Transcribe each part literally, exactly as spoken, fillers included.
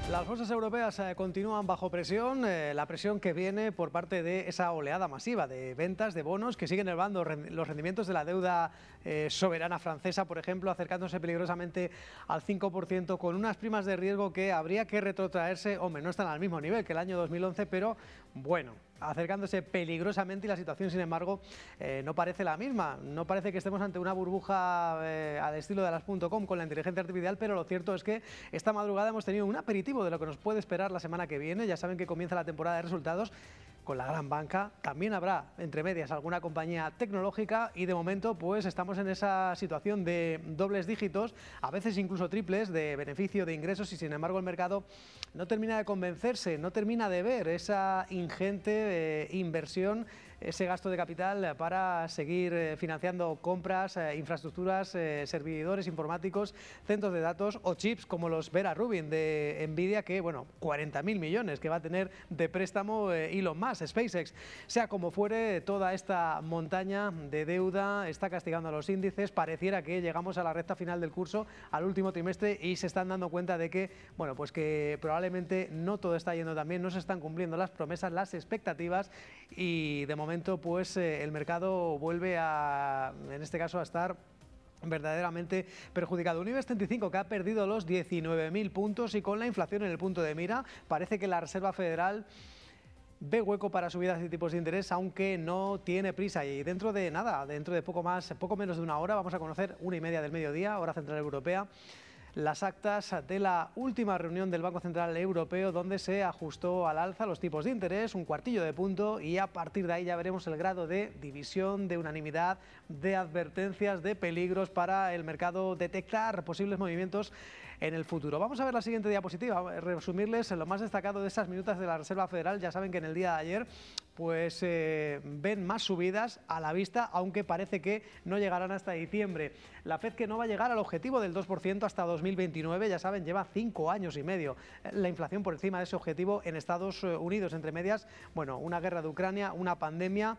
Las bolsas europeas eh, continúan bajo presión, eh, la presión que viene por parte de esa oleada masiva de ventas de bonos que siguen elevando los rendimientos de la deuda eh, soberana francesa, por ejemplo, acercándose peligrosamente al cinco por ciento, con unas primas de riesgo que habría que retrotraerse. Hombre, no están al mismo nivel que el año dos mil once, pero bueno, acercándose peligrosamente, y la situación, sin embargo, eh, no parece la misma. No parece que estemos ante una burbuja eh, al estilo de las punto com con la inteligencia artificial, pero lo cierto es que esta madrugada hemos tenido un aperitivo de lo que nos puede esperar la semana que viene. Ya saben que comienza la temporada de resultados con la gran banca. También habrá, entre medias, alguna compañía tecnológica, y de momento pues estamos en esa situación de dobles dígitos, a veces incluso triples, de beneficio, de ingresos, y sin embargo el mercado no termina de convencerse, no termina de ver esa ingente eh, inversión, ese gasto de capital para seguir eh, financiando compras, eh, infraestructuras, eh, servidores informáticos, centros de datos o chips como los Vera Rubin de Nvidia, que bueno, cuarenta mil millones que va a tener de préstamo eh, Elon Musk, SpaceX. Sea como fuere, toda esta montaña de deuda está castigando a los índices. Pareciera que llegamos a la recta final del curso, al último trimestre, y se están dando cuenta de que, bueno, pues que probablemente no todo está yendo tan bien, no se están cumpliendo las promesas, las expectativas, y de momento pues eh, el mercado vuelve a, en este caso, a estar verdaderamente perjudicado. Un IBEX treinta y cinco que ha perdido los diecinueve mil puntos, y con la inflación en el punto de mira, parece que la Reserva Federal ve hueco para subidas de tipos de interés, aunque no tiene prisa. Y dentro de nada, dentro de poco más, poco menos de una hora, vamos a conocer, una y media del mediodía, hora central europea, las actas de la última reunión del Banco Central Europeo, donde se ajustó al alza los tipos de interés un cuartillo de punto, y a partir de ahí ya veremos el grado de división, de unanimidad, de advertencias, de peligros para el mercado detectar posibles movimientos en el futuro. Vamos a ver la siguiente diapositiva, resumirles lo más destacado de esas minutas de la Reserva Federal. Ya saben que en el día de ayer pues eh, ven más subidas a la vista, aunque parece que no llegarán hasta diciembre. La Fed, que no va a llegar al objetivo del dos por ciento hasta dos mil veintinueve, ya saben, lleva cinco años y medio la inflación por encima de ese objetivo en Estados Unidos. Entre medias, bueno, una guerra de Ucrania, una pandemia,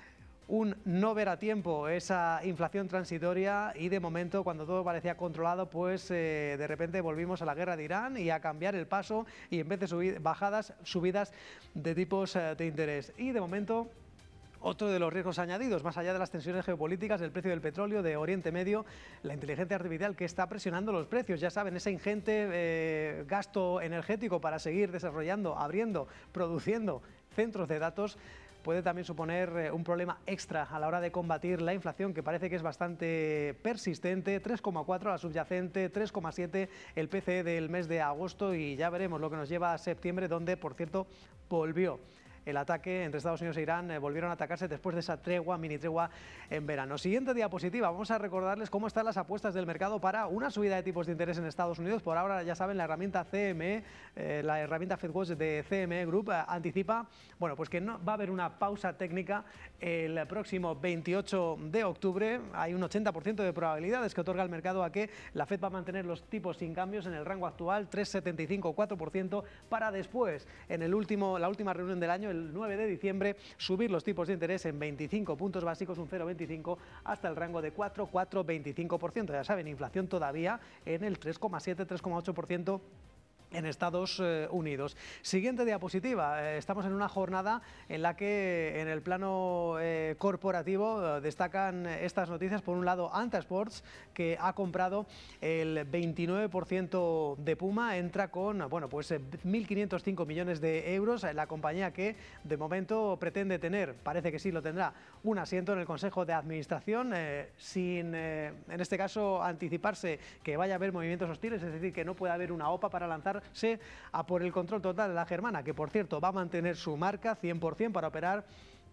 un no ver a tiempo esa inflación transitoria, y de momento, cuando todo parecía controlado, pues eh, de repente volvimos a la guerra de Irán y a cambiar el paso, y en vez de subir, bajadas, subidas de tipos eh, de interés. Y de momento, otro de los riesgos añadidos, más allá de las tensiones geopolíticas, del precio del petróleo, de Oriente Medio, la inteligencia artificial, que está presionando los precios. Ya saben, ese ingente eh, gasto energético para seguir desarrollando, abriendo, produciendo centros de datos, puede también suponer un problema extra a la hora de combatir la inflación, que parece que es bastante persistente. tres coma cuatro la subyacente, tres coma siete el P C E del mes de agosto, y ya veremos lo que nos lleva a septiembre, donde, por cierto, volvió el ataque entre Estados Unidos e Irán. Eh, volvieron a atacarse después de esa tregua, mini tregua en verano. Siguiente diapositiva, vamos a recordarles cómo están las apuestas del mercado para una subida de tipos de interés en Estados Unidos. Por ahora, ya saben, la herramienta C M E, eh, la herramienta FedWatch de C M E Group, eh, anticipa, bueno, pues que no va a haber una pausa técnica el próximo veintiocho de octubre. Hay un ochenta por ciento de probabilidades que otorga el mercado a que la Fed va a mantener los tipos sin cambios en el rango actual, tres coma setenta y cinco, cuatro por ciento, para después, en el último, la última reunión del año, el nueve de diciembre, subir los tipos de interés en veinticinco puntos básicos, un cero coma veinticinco, hasta el rango de cuatro, cuatro coma veinticinco por ciento. Ya saben, inflación todavía en el tres coma siete, tres coma ocho por ciento en Estados Unidos. Siguiente diapositiva. Estamos en una jornada en la que, en el plano eh, corporativo, destacan estas noticias. Por un lado, Anta Sports, que ha comprado el veintinueve por ciento de Puma, entra con, bueno, pues mil quinientos cinco millones de euros. La compañía, que de momento pretende tener, parece que sí lo tendrá, un asiento en el Consejo de Administración, eh, sin, eh, en este caso, anticiparse que vaya a haber movimientos hostiles, es decir, que no pueda haber una OPA para lanzar a por el control total de la Germana, que por cierto va a mantener su marca cien por cien para operar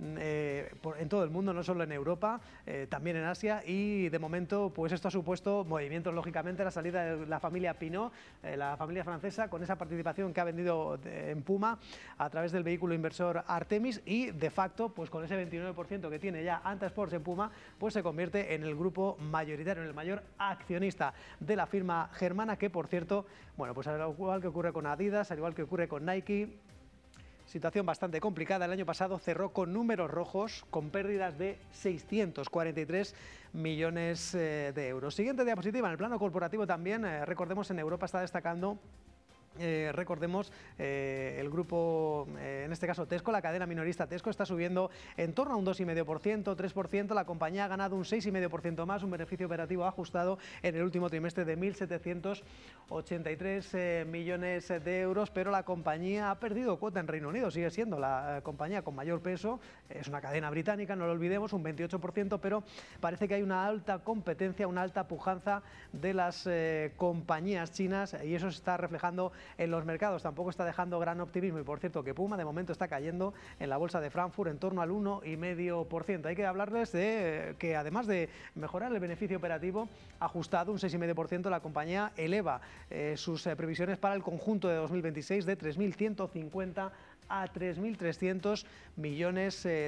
Eh, por, en todo el mundo, no solo en Europa, eh, también en Asia, y de momento pues esto ha supuesto movimientos, lógicamente, la salida de la familia Pinot, eh, la familia francesa, con esa participación que ha vendido de, en Puma a través del vehículo inversor Artemis, y de facto, pues con ese veintinueve por ciento que tiene ya Anta Sports en Puma, pues se convierte en el grupo mayoritario, en el mayor accionista de la firma germana, que por cierto, bueno, pues al igual que ocurre con Adidas, al igual que ocurre con Nike, situación bastante complicada. El año pasado cerró con números rojos, con pérdidas de seiscientos cuarenta y tres millones eh, de euros. Siguiente diapositiva. En el plano corporativo también, eh, recordemos, en Europa está destacando Eh, recordemos, eh, el grupo, eh, en este caso Tesco, la cadena minorista Tesco, está subiendo en torno a un dos coma cinco por ciento, tres por ciento. La compañía ha ganado un seis coma cinco por ciento más, un beneficio operativo ajustado en el último trimestre de mil setecientos ochenta y tres eh, millones de euros, pero la compañía ha perdido cuota en Reino Unido, sigue siendo la eh, compañía con mayor peso, es una cadena británica, no lo olvidemos, un veintiocho por ciento, pero parece que hay una alta competencia, una alta pujanza de las eh, compañías chinas, y eso se está reflejando en los mercados. Tampoco está dejando gran optimismo, y por cierto que Puma de momento está cayendo en la bolsa de Frankfurt en torno al uno coma cinco por ciento. Hay que hablarles de que, además de mejorar el beneficio operativo ajustado un seis coma cinco por ciento, la compañía eleva eh, sus eh, previsiones para el conjunto de dos mil veintiséis de tres mil ciento cincuenta a tres mil trescientos millones de